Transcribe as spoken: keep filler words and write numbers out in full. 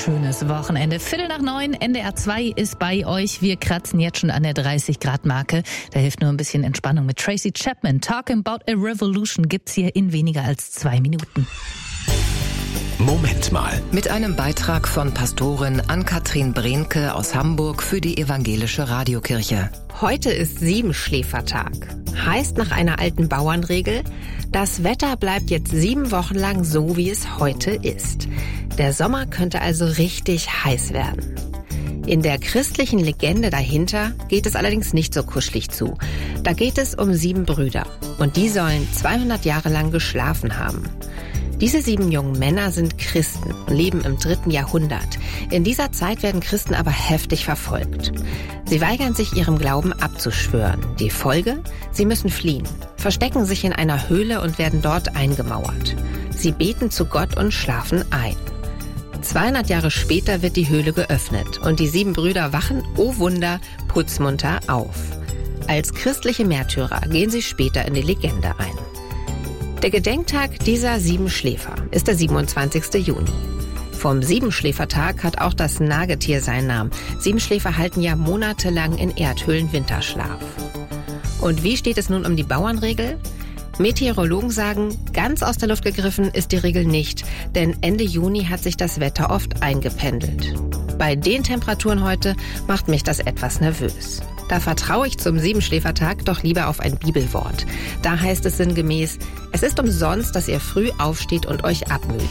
schönes Wochenende. Viertel nach neun, N D R zwei ist bei euch. Wir kratzen jetzt schon an der dreißig Grad Marke. Da hilft nur ein bisschen Entspannung mit Tracy Chapman. Talking about a Revolution gibt's hier in weniger als zwei Minuten. Moment mal. Mit einem Beitrag von Pastorin Ann-Kathrin Brehnke aus Hamburg für die Evangelische Radiokirche. Heute ist Siebenschläfertag. Heißt nach einer alten Bauernregel, das Wetter bleibt jetzt sieben Wochen lang so, wie es heute ist. Der Sommer könnte also richtig heiß werden. In der christlichen Legende dahinter geht es allerdings nicht so kuschelig zu. Da geht es um sieben Brüder und die sollen zweihundert Jahre lang geschlafen haben. Diese sieben jungen Männer sind Christen und leben im dritten Jahrhundert. In dieser Zeit werden Christen aber heftig verfolgt. Sie weigern sich, ihrem Glauben abzuschwören. Die Folge? Sie müssen fliehen, verstecken sich in einer Höhle und werden dort eingemauert. Sie beten zu Gott und schlafen ein. zweihundert Jahre später wird die Höhle geöffnet und die sieben Brüder wachen, oh Wunder, putzmunter auf. Als christliche Märtyrer gehen sie später in die Legende ein. Der Gedenktag dieser sieben Schläfer ist der siebenundzwanzigste Juni. Vom Siebenschläfertag hat auch das Nagetier seinen Namen. Siebenschläfer halten ja monatelang in Erdhöhlen Winterschlaf. Und wie steht es nun um die Bauernregel? Meteorologen sagen, ganz aus der Luft gegriffen ist die Regel nicht, denn Ende Juni hat sich das Wetter oft eingependelt. Bei den Temperaturen heute macht mich das etwas nervös. Da vertraue ich zum Siebenschläfertag doch lieber auf ein Bibelwort. Da heißt es sinngemäß, es ist umsonst, dass ihr früh aufsteht und euch abmüht.